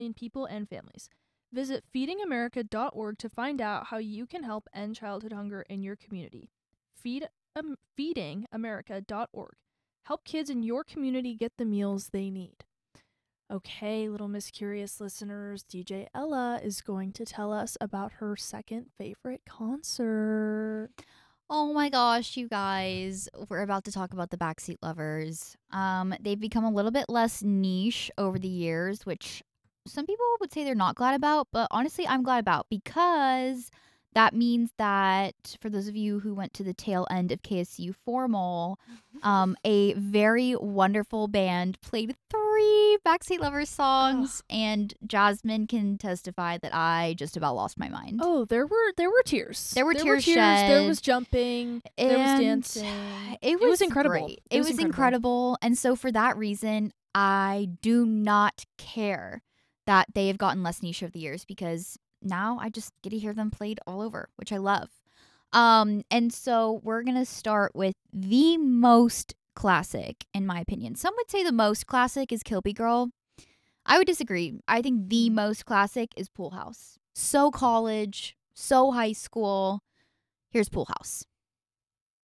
people and families. Visit feedingamerica.org to find out how you can help end childhood hunger in your community. Feedingamerica.org. Help kids in your community get the meals they need. Okay, Little Miss Curious listeners, DJ Ella is going to tell us about her second favorite concert. Oh my gosh, you guys. We're about to talk about the Backseat Lovers. They've become a little bit less niche over the years, which some people would say they're not glad about, but honestly, I'm glad about because that means that for those of you who went to the tail end of KSU Formal, a very wonderful band played 3 Backseat Lovers songs, and Jasmine can testify that I just about lost my mind. Oh, there were tears. There were tears shed. There was jumping. There was dancing. It was incredible. Great. It was incredible. And so for that reason, I do not care that they have gotten less niche over the years because now I just get to hear them played all over, which I love. And so we're going to start with the most classic, in my opinion. Some would say the most classic is Kilby Girl. I would disagree. I think the most classic is Pool House. So college, so high school. Here's Pool House.